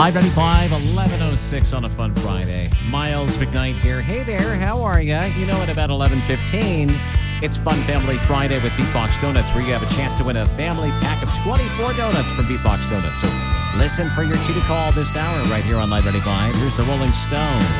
Live 95, 11:06 on a fun Friday. Miles McKnight here. Hey there, how are ya? You know, at about 11:15, it's Fun Family Friday with Beatbox Donuts, where you have a chance to win a family pack of 24 donuts from Beatbox Donuts. So listen for your cue to call this hour right here on Live 95. Here's the Rolling Stones.